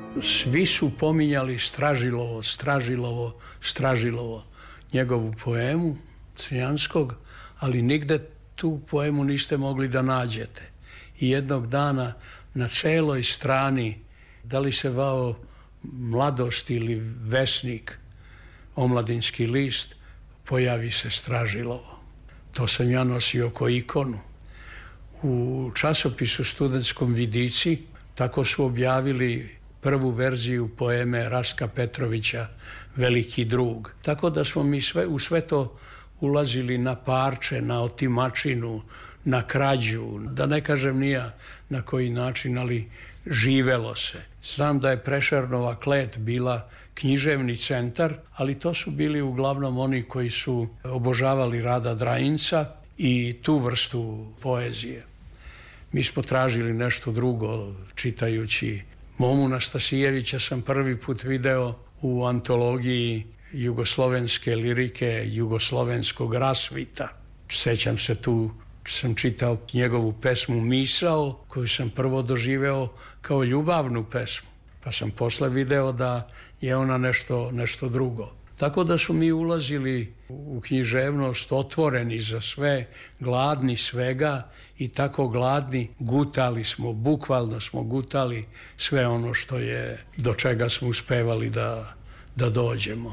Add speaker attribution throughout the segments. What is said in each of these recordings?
Speaker 1: Svi su pominjali Stražilovo, Stražilovo, Stražilovo, njegovu poemu Crnjanskog, ali nigde tu poemu niste mogli da nađete. I jednog dana na celoj strani, da li se vao Mladost ili Vesnik, omladinski list, pojavi se Stražilovo. To sam ja nosio ko ikonu. U časopisu studentskom Vidici tako su objavili prvu verziju poeme Raska Petrovića Veliki drug. Tako da smo mi u sve to ulazili na parče, na otimačinu, na krađu, da ne kažem nija na koji način, ali živelo se. Znam da je Prešernova Klet bila književni centar, ali to su bili uglavnom oni koji su obožavali Rada Drajinca i tu vrstu poezije. Mi smo tražili nešto drugo, čitajući Momu Nastasijevića sam prvi put video u antologiji jugoslovenske lirike, jugoslovenskog rasvita. Sećam se, tu sam čitao njegovu pesmu Misao, koju sam prvo doživeo kao ljubavnu pesmu, pa sam posle video da je ona nešto drugo. Tako da smo mi ulazili u književnost otvoreni za sve, gladni svega i tako gladni gutali smo, bukvalno smo gutali sve ono što je, do čega smo uspevali da dođemo.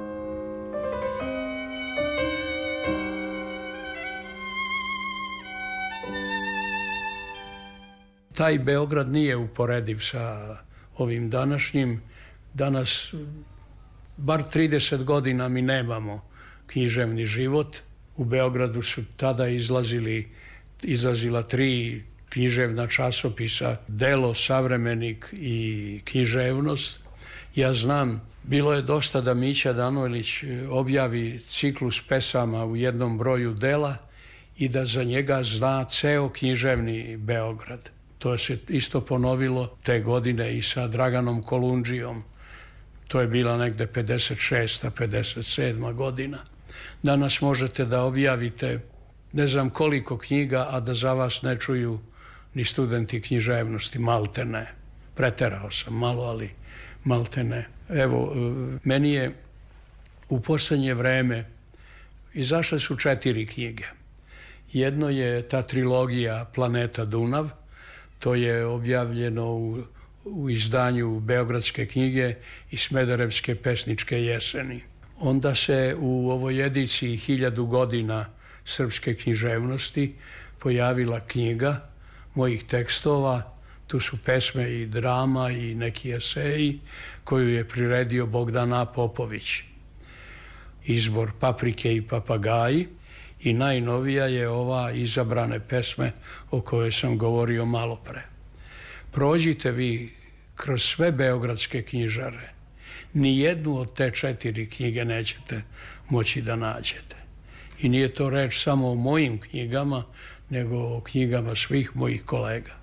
Speaker 1: Taj Beograd nije uporediv sa ovim današnjim. Danas bar 30 godina mi nemamo književni život. U Beogradu su tada izlazila 3 književna časopisa, Delo, Savremenik i Književnost. Ja znam, bilo je dosta da Mića Danojlić objavi ciklus pesama u jednom broju Dela i da za njega zna ceo književni Beograd. To se isto ponovilo te godine i sa Draganom Kolundžijom. To je bila negde 56. 57. godina. Danas možete da objavite ne znam koliko knjiga, a da za vas ne čuju ni studenti književnosti, malte ne. Preterao sam malo, ali malte ne. Evo, meni je u poslednje vreme izašle su 4 knjige. Jedno je ta trilogija Planeta Dunav, to je objavljeno u izdanju Beogradske knjige i Smederevske pesničke jeseni. Onda se u ovoj ediciji 1000 godina srpske književnosti pojavila knjiga mojih tekstova. Tu su pesme i drama i neki eseji koju je priredio Bogdan A. Popović. Izbor Paprike i papagaji i najnovija je ova Izabrane pesme o kojoj sam govorio malo pre. Prođite vi kroz sve beogradske knjižare. Nijednu od te 4 knjige nećete moći da nađete. I nije to reč samo o mojim knjigama, nego o knjigama svih mojih kolega.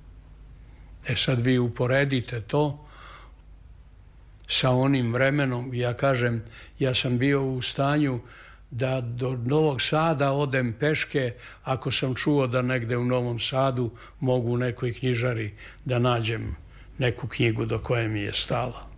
Speaker 1: Sad vi uporedite to sa onim vremenom. Ja kažem, ja sam bio u stanju da do Novog Sada odem peške ako sam čuo da negde u Novom Sadu mogu u nekoj knjižari da nađem neku knjigu do koje mi je stala.